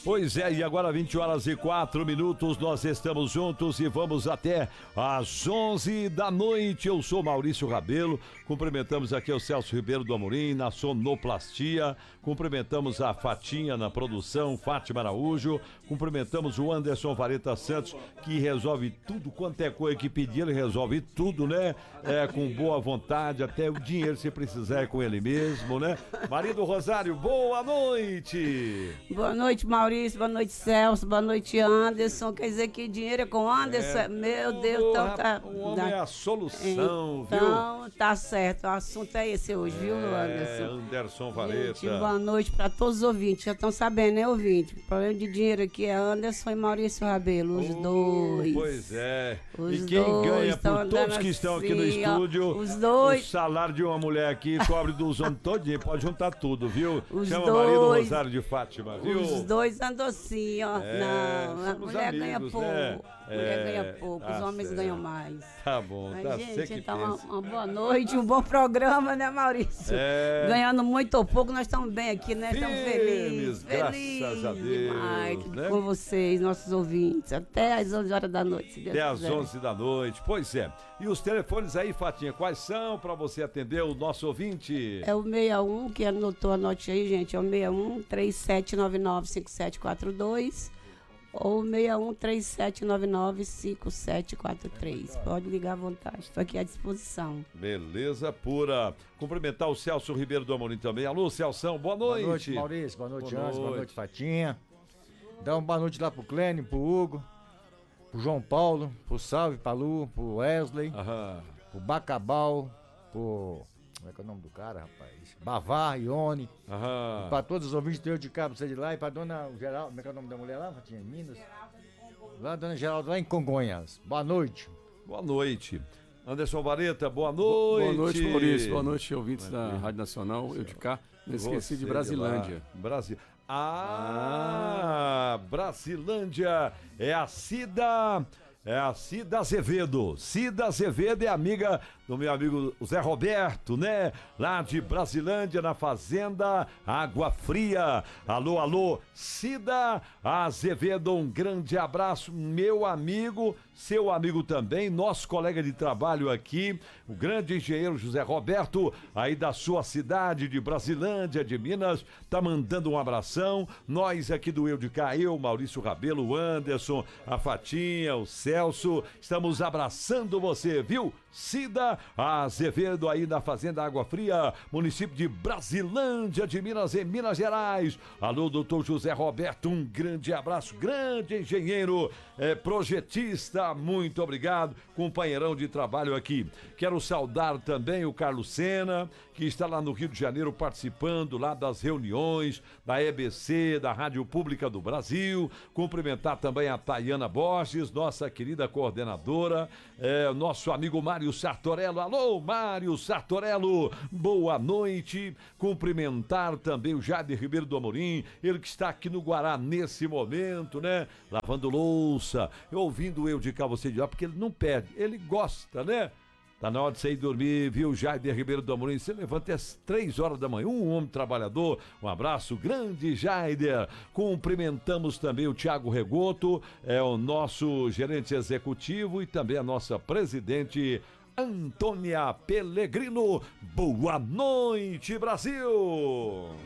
Pois é, e agora 20h04, nós estamos juntos e vamos até às 11 da noite. Eu sou Maurício Rabelo, cumprimentamos aqui o Celso Ribeiro do Amorim na sonoplastia, cumprimentamos a Fatinha na produção, Fátima Araújo, cumprimentamos o Anderson Vareta Santos, que resolve tudo quanto é coisa que pedir, ele resolve tudo, né? Com boa vontade, até o dinheiro se precisar é com ele mesmo, né? Marido Rosário, boa noite! Boa noite, Maurício, boa noite, Celso, boa noite, Anderson. Quer dizer que dinheiro é com Anderson? Meu Deus, então tá... O homem é a solução, viu? Então, tá certo, o assunto é esse hoje, viu, Anderson? Anderson Vareta. Gente, boa noite para todos os ouvintes, já estão sabendo, né, ouvinte? O problema de dinheiro aqui é Anderson e Maurício Rabelo, os dois. Pois é. Os e quem dois ganha estão por todos que estão aqui no assim, ó, estúdio, os dois. o salário de uma mulher aqui cobre dos homens todinho, pode juntar tudo, viu? Os Chama dois. o marido Rosário de Fátima, viu? Os dois andam assim, ó. Não, a somos mulher amigos, ganha pouco. né? Mulher ganha pouco, Tá os homens certo. ganham mais. Tá bom, Mas, tá gente, você que então pensa. uma boa noite, um bom programa, né, Maurício? Ganhando muito ou pouco, nós estamos bem aqui, né? Estamos Firmes, felizes. graças a Deus, Demais, né? com vocês, nossos ouvintes, até às 11 horas da noite, se Deus Até às quiser. 11 da noite, pois é. E os telefones aí, Fatinha, quais são para você atender o nosso ouvinte? É o 61, que anotou, anote aí, gente, é o 61 3799 5742 ou 61 3799 5743. Pode ligar à vontade, estou aqui à disposição. Beleza pura. Cumprimentar o Celso Ribeiro do Amorim também. Alô, Celção, boa noite. Boa noite, Maurício. Boa noite, Boa Anderson. Boa noite. noite, Fatinha. Dá uma boa noite lá pro Clênio, pro Hugo, pro João Paulo, pro Salve, pra Lu, pro Wesley, Aham. pro Bacabal, pro... Como é que é o nome do cara, rapaz? Bavar, Ione. Aham. Pra todos os ouvintes do Eu de Cá, pra você de lá. E pra dona Geraldo, como é que é o nome da mulher lá, Fatinha? Em Minas? Lá, dona Geraldo, lá em Congonhas. Boa noite. Boa noite. Anderson Vareta, boa noite. Boa noite, Maurício. Boa noite, ouvintes da Rádio Nacional, eu de cá. Não esqueci de Você Brasilândia. lá. Brasilândia é a Cida Azevedo. Cida Azevedo é amiga do meu amigo Zé Roberto, né? Lá de Brasilândia, na fazenda Água Fria. Alô, alô, Cida Azevedo, um grande abraço, meu amigo, seu amigo também, nosso colega de trabalho aqui, o grande engenheiro José Roberto, aí da sua cidade de Brasilândia, de Minas, tá mandando um abração. Nós aqui do Eu de Cá, eu, Maurício Rabelo, o Anderson, a Fatinha, o Celso, estamos abraçando você, viu? Cida Azevedo aí na Fazenda Água Fria, município de Brasilândia de Minas, em Minas Gerais. Alô, doutor José Roberto, um grande abraço, grande engenheiro, projetista, muito obrigado, companheirão de trabalho aqui. Quero saudar também o Carlos Sena, que está lá no Rio de Janeiro participando lá das reuniões da EBC, da Rádio Pública do Brasil. Cumprimentar também a Tayana Borges, nossa querida coordenadora, nosso amigo Mário Sartorello. Alô, Mário Sartorello, boa noite. Cumprimentar também o Jader Ribeiro do Amorim, ele que está aqui no Guará nesse momento, né? Lavando louça, ouvindo Eu de Cá, você de lá, porque ele não perde, ele gosta, né? Tá na hora de você ir dormir, viu, Jader Ribeiro do Amorim? Você levanta às 3 horas da manhã, um homem trabalhador. Um abraço grande, Jader. Cumprimentamos também o Thiago Regoto, o nosso gerente executivo e também a nossa presidente Antônia Pellegrino. Boa noite, Brasil!